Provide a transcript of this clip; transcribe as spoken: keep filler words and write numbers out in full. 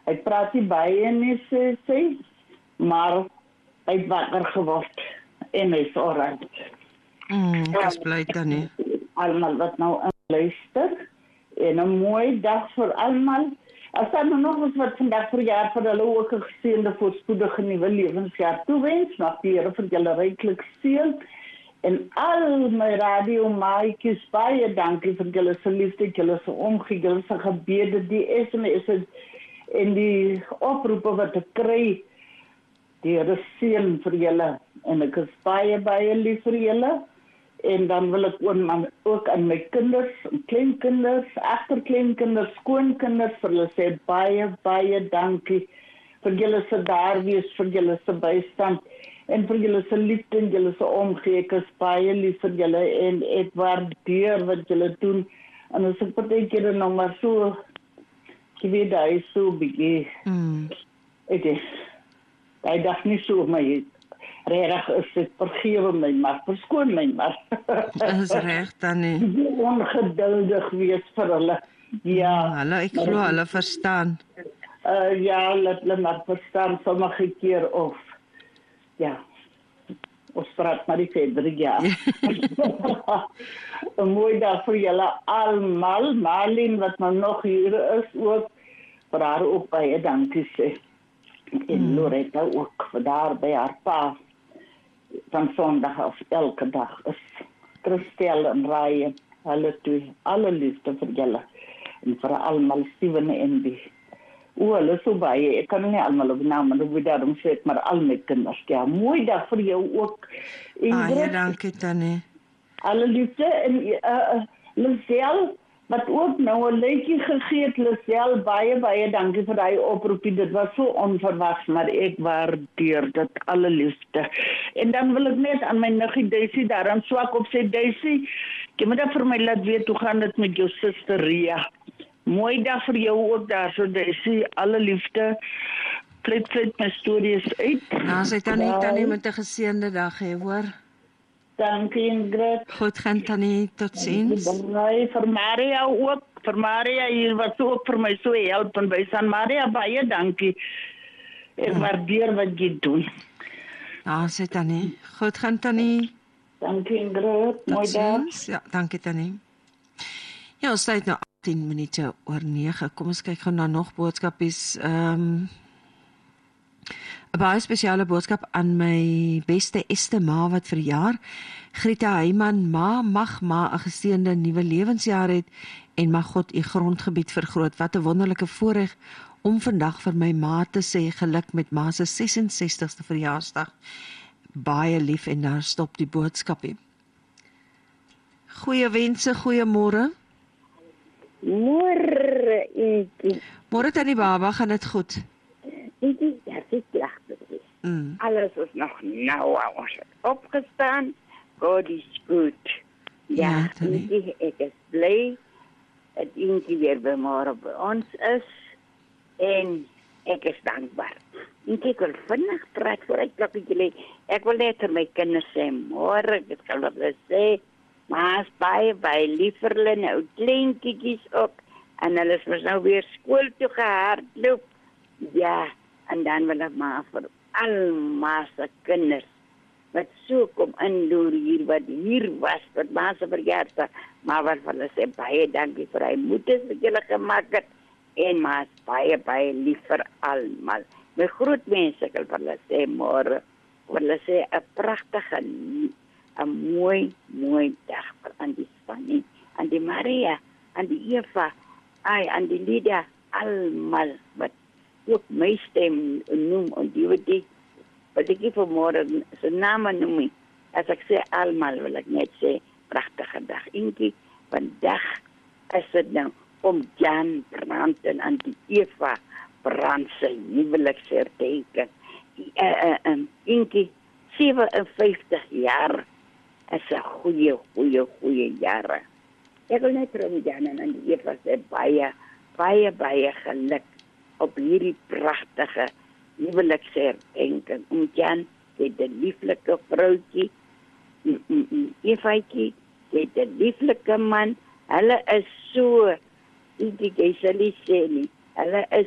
Hy praat nie baie nie, sê sy, maar hy het wakker geword en hy is alright. Mm, ek is bly Tannie. Almal wat nou luister, en 'n mooi dag vir almal. As daar nou nog eens wat vandag verjaar vir hulle ook 'n geseënde voorspoedige nuwe lewensjaar toewens, mag die Here vir julle ryklik seën. En al my radio maatjies, baie dankie vir julle se liefde, julle se omgee, julle se gebede, die S M S en die oproepe wat ek kry. Die Here seën vir julle en ek is baie baie lief vir julle. En dan wil ek ook aan my kinders, kleinkinders, agterkleinkinders, skoonkinders vir hulle sê baie baie dankie vir julle se daar wees, vir julle se bystand en vir julle se liefde en julle se omgee. Ek is baie lief vir julle en ek waardeer wat julle doen. En as ek partykeer nou maar so, ek weet hy is so bietjie. Mm. Ek is, hy dacht nie so my reg is dit, vergewe my maar, verskoon my maar. Is reg Tannie. Die ongeduldig wees vir hulle. Ja. Hulle, ek glo hulle verstaan. Uh, ja, laat hulle maar verstaan sommige keer of, ja, ons praat maar die verder, ja. Een mooi dag vir julle almal, Marlene wat nou nog hier is ook, vir haar ook baie dankie sê. En mm. Loretta ook, vir daar by haar pa. Van sondag af elke dag is Christel en Ryan, hulle twee, alle liefde vir julle en vir almal Steven en die o, hulle is so baie, ek kan nie almal op naam, maar hoe daarom sê ek maar al my kinders, ja, mooi dag vir jou ook Ingrid, baie dankie Tannie. Alle liefde en uh, Lisel wat ook nou 'n liedjie gegee het, Lisel, baie baie dankie vir daai oproepie. Dit was so onverwags, maar ek waardeer dit alle liefde. En dan wil ek net aan my niggie Daisy daaraan swak op sê, Daisy, jy moet dan vir my laat weet hoe gaan dit met jou suster Ria. Mooi dag vir jou ook daar, so Daisy, alle liefde. Klip klip my stories uit. Nou, sy Tannie, Tannie met 'n geseënde dag hê, hoor. Dankie Ingrid. Goed gaan Tannie, totsiens. Baie vir Maria ook, vir Maria hier wat ook vir my so help en by San Maria baie dankie. Ek ja. waardeer wat jy doen. Nou, sê Tannie. Goed gaan Tannie. Dankie Ingrid. Mooi dag. Ja, dankie Tannie. Ja, ons tyd nou tien minute oor nege. Kom ons kyk gou na nog boodskapies. Ehm um, 'n baie spesiale boodskap aan my beste Este ma wat verjaar. Grieta Heyman, ma, mag ma 'n geseënde nuwe lewensjaar het en mag God u grondgebied vergroot. Wat 'n wonderlike voorreg om vandag vir my ma te sê geluk met ma se ses en sestigste verjaarsdag. Baie lief en daar stop die boodskapie. Goeie wense, goeiemôre. Môre, Inkie. Môre Tannie Baba, gaan dit goed? Inkie, ja, dit pragtig is. Mm. Alles is nog nou, ons het opgestaan. God is goed. Ja, ja Inkie, ek is blij dat Inkie weer by môre by ons is. En ek is dankbaar. Inkie, ek wil vinnig praat voor ek klokkie lê. Ek wil net vir my kinders sê, môre, ek kan wat hulle sê, maar is baie, baie lief vir hulle, nou kleinkies ook. En hulle is mos nou weer skool toe gehardloop. Ja, en dan wil ek maar vir al ma se kinders wat so kom inloer hier, wat hier was, wat ma se verjaarsdag, maar wat vir hulle sê, baie dankie vir hy moeders wat julle gemaak het, en maar is baie, baie lief vir almal. My groot mense, ek wil vir hulle sê, môre, vir hulle sê, 'n pragtige, 'n mooi, mooi dag vir aan die Fanny, aan die Maria, aan die Eva, ai, aan die Lydia, almal wat ook my stem noem, en die wat die, wat ek vir môre sy name noem, as ek sê almal, wil ek net sê, prachtige dag. Inkie, vandag is dit nou, om Jan Brandt en aan die Eva Brandt sy huweliksherdenking. Uh, uh, um, Inkie, sewe en vyftig jaar is 'n goeie, goeie, goeie jare. Ek wil net vir Jan en aan die Eva sê, baie, baie, baie geluk op hierdie pragtige huweliksherdenking. Om Jan, dit 'n lieflike vroutjie, Evaitjie, dit 'n lieflike man, hulle is so, die gesellie sê nie, hulle is